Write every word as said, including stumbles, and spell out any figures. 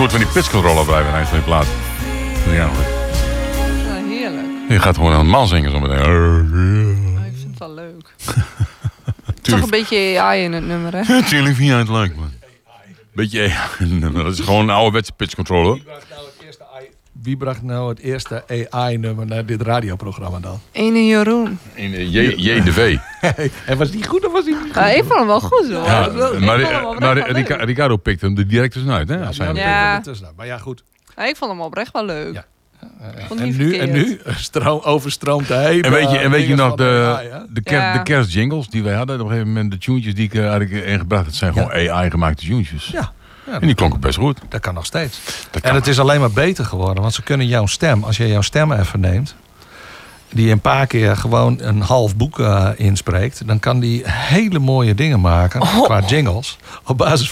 soort van die pitchcontroller blijven eind van die plaat. Ja, goed. Ja, heerlijk. Je gaat gewoon een man zingen zo meteen. Ik vind het wel leuk. Toch een beetje A I in het nummer, hè? Natuurlijk vind jij het leuk, man. Beetje A I in het nummer. Dat is gewoon een ouderwetse pitchcontroller. Wie bracht nou het eerste A I-nummer naar dit radioprogramma dan? Ene Jeroen. In de J, J de V. En was die goed of was die niet goed? Ja, ik vond hem wel goed, hoor. Ja, Ik vond hem maar oprecht maar wel Rica- leuk. Ricardo pikt hem er direct tussenuit, hè? Ja, Als die hij- had Ja. er tussenuit. Maar ja, goed. Ja, ik vond hem oprecht wel leuk. Ja. Vond En niet nu, en verkeerd. nu stroom, overstroomt de hele En weet je, en weet je dingen nog van de, A I, hè? de, ker, Ja. de kerstjingles die wij hadden? Op een gegeven moment de tunes die ik uh, eigenlijk ingebracht. Dat zijn gewoon A I-gemaakte tunes. Ja. Ja, En die klonken best goed. dat kan nog steeds. Dat En kan. het is alleen maar beter geworden. Want ze kunnen jouw stem, als je jouw stem even neemt, die een paar keer gewoon een half boek uh, inspreekt, dan kan die hele mooie dingen maken Oh. qua jingles. Op basis